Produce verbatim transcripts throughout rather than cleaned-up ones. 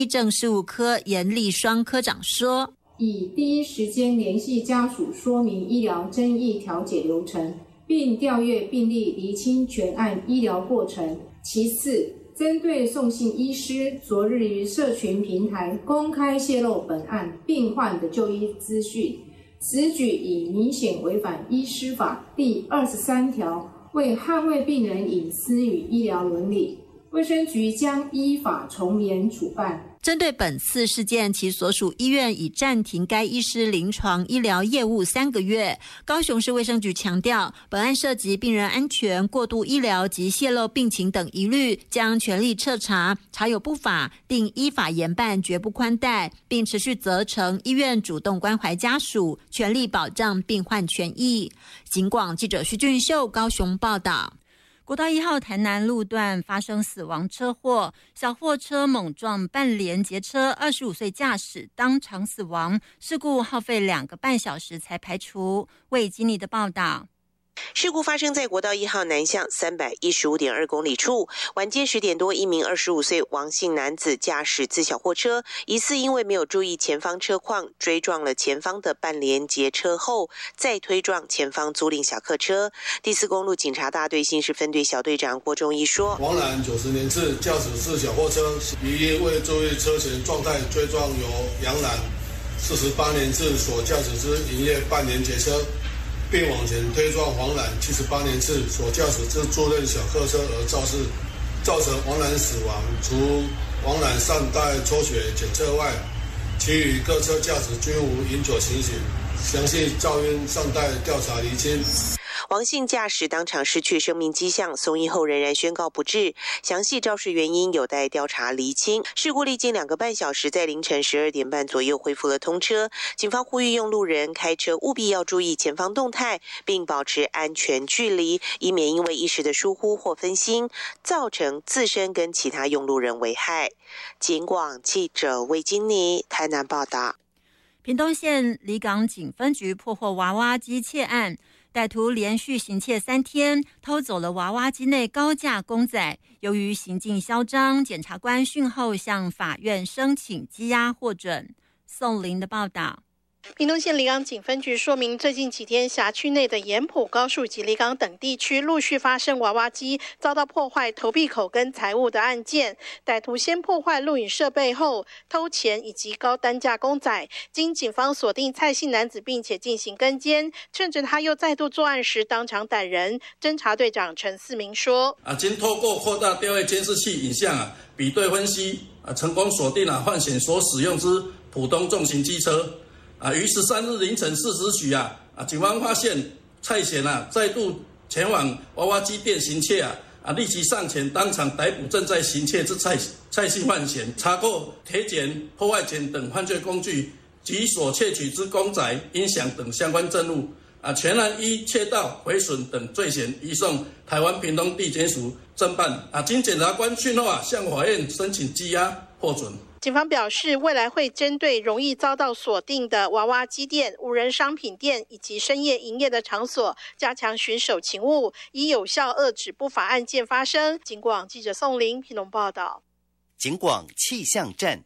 医政事务科严立双科长说， 以第一时间联系家属说明医疗争议调解流程，并调阅病例厘清全案医疗过程。其次，针对宋姓医师昨日于社群平台公开泄露本案病患的就医资讯，此举已明显违反医师法第二十三条，为捍卫病人隐私与医疗伦理，卫生局将依法从严处办。 针对本次事件，其所属医院已暂停该医师临床医疗业务三个月。高雄市卫生局强调，本案涉及病人安全、过度医疗及泄露病情等疑虑，将全力彻查，查有不法，定依法严办，绝不宽待，并持续责成医院主动关怀家属，全力保障病患权益。警广记者徐俊秀高雄报道。国道一号台南路段发生死亡车祸，小货车猛撞半联结车，二十五岁驾驶当场死亡，事故耗费两个半小时才排除。魏经理的报道。 事故发生在国道一号南向三百一十五点二公里处，晚间十点多，一名二十五岁王姓男子驾驶自小货车，疑似因为没有注意前方车况，追撞了前方的半联结车后，再推撞前方租赁小客车。第四公路警察大队新市分队小队长郭忠义说：“ 王男九十年次，驾驶自小货车，疑因未注意车前状态，追撞由杨男四十八年次所驾驶之营业半联结车。”并往前推撞黄男七十八年次所驾驶之租赁小客车而肇事，造成黄男死亡。除黄男尚待抽血检测外，其余各车驾驶均无饮酒情形，详细肇因尚待调查厘清。 王姓驾驶当场失去生命迹象，送医后仍然宣告不治，详细肇事原因有待调查厘清。事故历经两个半小时，在凌晨十二点半左右恢复了通车。警方呼吁用路人开车务必要注意前方动态，并保持安全距离，以免因为一时的疏忽或分心，造成自身跟其他用路人危害。警广记者魏金妮台南报道。 屏东县里港警分局破获娃娃机窃案。歹徒连续行窃三天，偷走了娃娃机内高价公仔。由于行径嚣张，检察官讯后向法院申请羁押获准。宋林的报道。 屏东县里港警分局说明，最近几天辖区内的盐埔、高树及里港等地区陆续发生娃娃机遭到破坏投币口跟财物的案件。歹徒先破坏录影设备后偷钱以及高单价公仔，经警方锁定蔡姓男子并且进行跟监，趁着他又再度作案时当场逮人。侦查队长陈四明说：“ 啊，经透过扩大调阅监视器影像啊，比对分析啊，成功锁定了犯嫌所使用之普通重型机车。”啊，于十三日凌晨四时许啊，啊，警方发现蔡嫌啊再度前往娃娃机店行窃啊，啊，立即上前当场逮捕正在行窃之蔡蔡姓犯嫌，查扣铁剪、破坏钳等犯罪工具及所窃取之公仔、音响等相关证物。啊，全案依窃盗、毁损等罪嫌移送台湾屏东地检署侦办。啊，经检察官讯后啊，向法院申请羁押获准。 警方表示，未来会针对容易遭到锁定的娃娃机店、无人商品店以及深夜营业的场所，加强巡守勤务，以有效遏止不法案件发生。警广记者宋玲屏东报道。 警广气象站。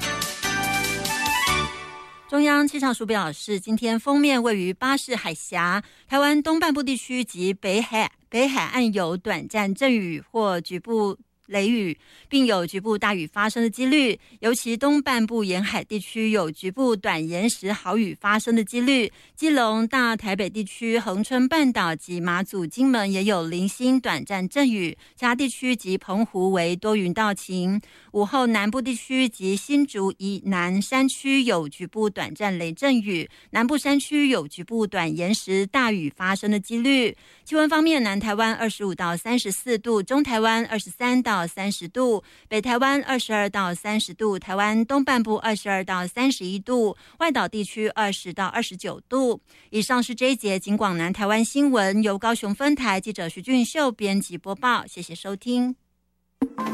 中央气象署表示，今天锋面位于巴士海峡、台湾东半部地区及北海北海岸有短暂阵雨或局部雷雨，并有局部大雨发生的几率，尤其东半部沿海地区有局部短延时豪雨发生的几率。基隆、大台北地区、恒春半岛及马祖、金门也有零星短暂阵雨，其他地区及澎湖为多云到晴。午后南部地区及新竹以南山区有局部短暂雷阵雨，南部山区有局部短延时大雨发生的几率。气温方面，南台湾二十五到三十四度，中台湾二十三到三十度，北台湾二十二到三十度，台湾东半部二十二到三十一度，外岛地区二十到二十九度。以上是这一节警广南台湾新闻，由高雄分台记者徐俊秀编辑播报，谢谢收听。